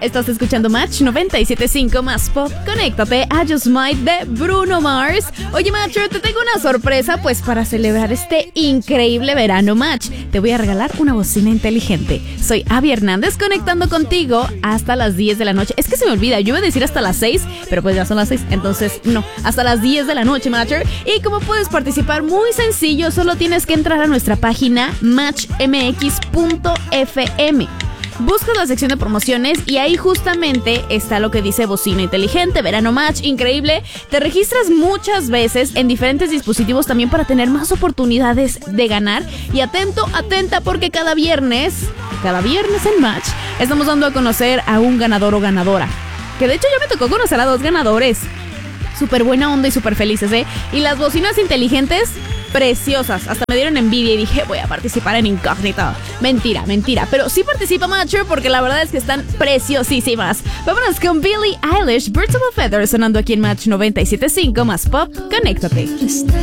Estás escuchando Match 97.5 más pop. Conéctate a Just Might de Bruno Mars. Oye, Matcher, te tengo una sorpresa, pues para celebrar este increíble verano, Match, te voy a regalar una bocina inteligente. Soy Abby Hernández, conectando contigo hasta las 10 de la noche. Es que se me olvida, yo iba a decir hasta las 6, pero pues ya son las 6, entonces no, hasta las 10 de la noche, Matcher. Y como puedes participar, muy sencillo, solo tienes que entrar a nuestra página matchmx.fm. Buscas la sección de promociones y ahí justamente está lo que dice bocina inteligente, verano Match, increíble. Te registras muchas veces en diferentes dispositivos también para tener más oportunidades de ganar. Y atento, atenta, porque cada viernes en Match estamos dando a conocer a un ganador o ganadora. Que de hecho ya me tocó conocer a 2 ganadores. Súper buena onda y súper felices, ¿eh? Y las bocinas inteligentes, preciosas. Hasta me dieron envidia y dije, voy a participar en incógnito. Mentira. Pero sí participa, Matcher, porque la verdad es que están preciosísimas. Vámonos con Billie Eilish, Birds of a Feather, sonando aquí en Match 97.5 más pop. Conéctate.